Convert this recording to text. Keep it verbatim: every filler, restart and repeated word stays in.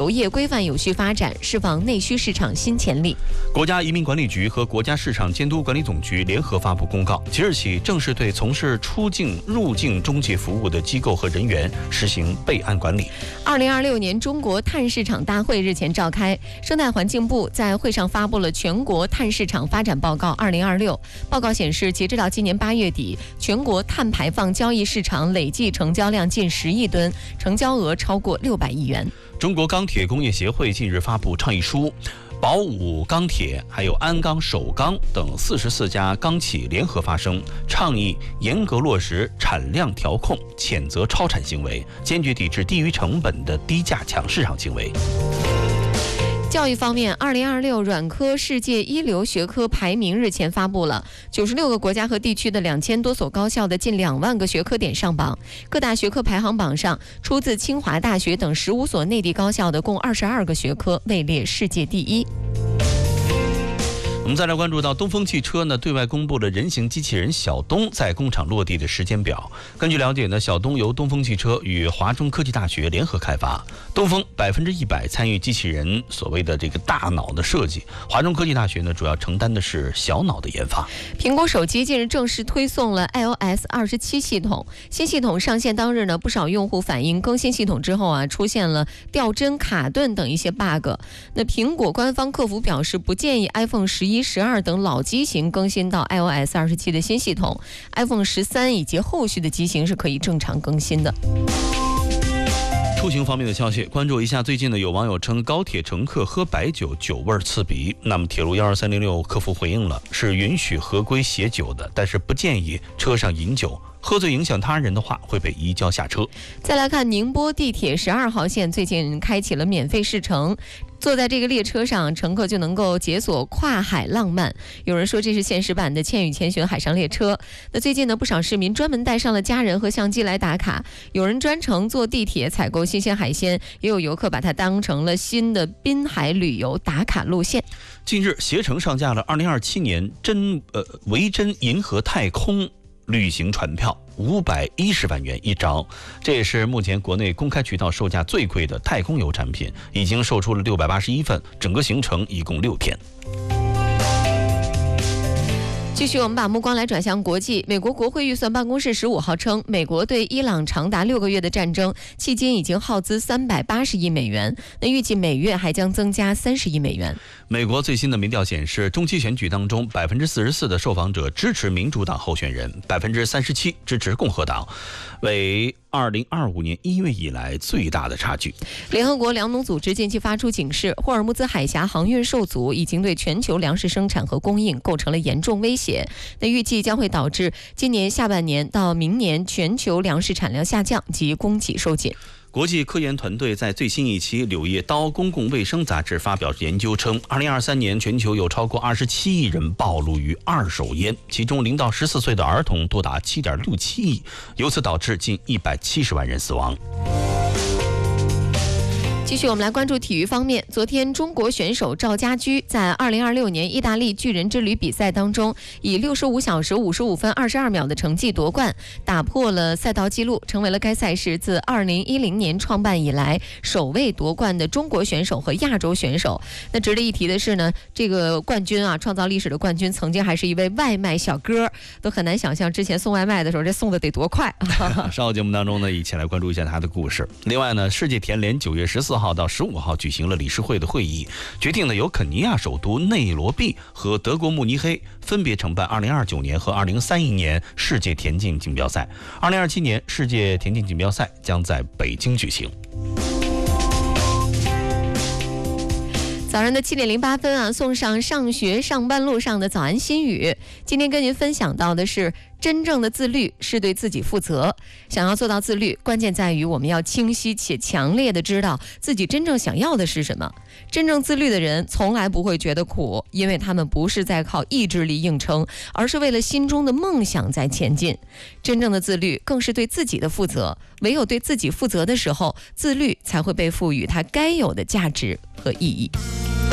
游业规范有序发展，释放内需市场新潜力。 国家移民管理局和国家市场监督管理总局联合发布公告，即日起正式对从事出境入境中介服务的机构和人员实行备案管理。 二零二六年中国碳市场大会日前召开，生态环境部在会上发布了全国碳市场发展报告二零二六。报告显示，截止到今年八月底，全国碳排放交易市场累计成交量近十亿吨，成交额超过六百亿元。 中国钢铁工业协会近日发布倡议书，宝武钢铁、还有鞍钢、首钢等四十四家钢企联合发声，倡议严格落实产量调控，谴责超产行为，坚决抵制低于成本的低价抢市场行为。 教育方面，二零二六软科世界一流学科排名日前发布了，九十六个国家和地区的两千多所高校的近两万个学科点上榜。各大学科排行榜上，出自清华大学等十五所内地高校的共二十二个学科位列世界第一。 我们再来关注到东风汽车呢，对外公布了人形机器人小东在工厂落地的时间表。根据了解呢，小东由东风汽车与华中科技大学联合开发，东风百分之一百参与机器人所谓的这个大脑的设计，华中科技大学呢主要承担的是小脑的研发。 苹果手机近日正式推送了 i O S 二十七系统，新系统上线当日呢，不少用户反映更新系统之后啊，出现了掉帧、卡顿等一些 bug。那苹果官方客服表示，不建议 iPhone 十一、十二等老机型更新到 i O S 二十七的新系统 ，iPhone 十三以及后续的机型是可以正常更新的。 出行方面的消息，关注一下。最近呢，有网友称高铁乘客喝白酒酒味刺鼻，那么铁路一二三零六客服回应了，是允许合规携酒的，但是不建议车上饮酒。喝醉影响他人的话，会被移交下车。 再来看宁波地铁十二号线最近开启了免费试乘，坐在这个列车上，乘客就能够解锁跨海浪漫。有人说这是现实版的《千与千寻》海上列车。那最近呢，不少市民专门带上了家人和相机来打卡，有人专程坐地铁采购新鲜海鲜，也有游客把它当成了新的滨海旅游打卡路线。 近日，携程上架了二零二七年真呃维珍银河太空旅行船票，五百一十万元一张，这也是目前国内公开渠道售价最贵的太空游产品，已经售出了六百八十一份，整个行程一共六天。 继续，我们把目光来转向国际。美国国会预算办公室十五号称，美国对伊朗长达六个月的战争迄今已经耗资三百八十亿美元，那预计每月还将增加三十亿美元。 美国最新的民调显示，中期选举当中，百分之四十四的受访者支持民主党候选人，百分之三十七支持共和党，为二零二五年一月以来最大的差距。 联合国粮农组织近期发出警示，霍尔木兹海峡航运受阻已经对全球粮食生产和供应构成了严重威胁。那预计将会导致今年下半年到明年全球粮食产量下降及供给收紧。 国际科研团队在最新一期《柳叶刀公共卫生杂志》发表研究称，二零二三年全球有超过二十七亿人暴露于二手烟，其中零到十四岁的儿童多达七点六七亿，由此导致近一百七十万人死亡。 继续，我们来关注体育方面。昨天，中国选手赵家驹在二零二六年意大利巨人之旅比赛当中，以六十五小时五十五分二十二秒的成绩夺冠，打破了赛道纪录，成为了该赛事自二零一零年创办以来首位夺冠的中国选手和亚洲选手。那值得一提的是呢，这个冠军啊，创造历史的冠军，曾经还是一位外卖小哥，都很难想象之前送外卖的时候，这送的得多快。 稍后节目当中呢，一起来关注一下他的故事。另外呢，世界田联九月十四号到十五号举行了理事会的会议，决定了由肯尼亚首都内罗毕和德国慕尼黑分别承办二零二九年和二零三一年世界田径锦标赛。二零二七年世界田径锦标赛将在北京举行。 早上的七点零八分啊，送上上学上班路上的早安心语。今天跟您分享到的是，真正的自律是对自己负责。想要做到自律，关键在于我们要清晰且强烈的知道自己真正想要的是什么。真正自律的人从来不会觉得苦，因为他们不是在靠意志力硬撑，而是为了心中的梦想在前进。真正的自律更是对自己的负责，唯有对自己负责的时候，自律才会被赋予它该有的价值和意义。